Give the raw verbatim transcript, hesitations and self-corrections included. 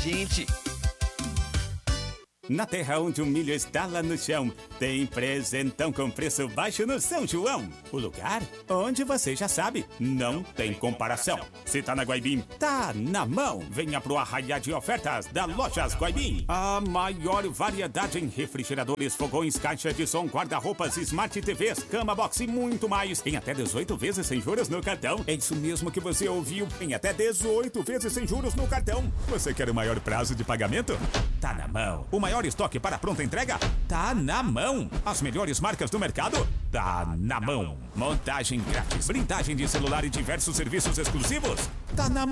gente. Na terra onde o milho estala no chão, tem presentão com preço baixo no São João. O lugar onde você já sabe, não tem comparação. Se tá na Guaibim, tá na mão. Venha pro arraiá de ofertas da Lojas Guaibim. A maior variedade em refrigeradores, fogões, caixa de som, guarda-roupas, smart T Vs, cama box e muito mais. Em até dezoito vezes sem juros no cartão. É isso mesmo que você ouviu. Em até dezoito vezes sem juros no cartão. Você quer o maior prazo de pagamento? Tá na mão. O maior estoque para pronta entrega? Tá na mão. As melhores marcas do mercado? Tá na mão. Montagem grátis, blindagem de celular e diversos serviços exclusivos? Tá na mão.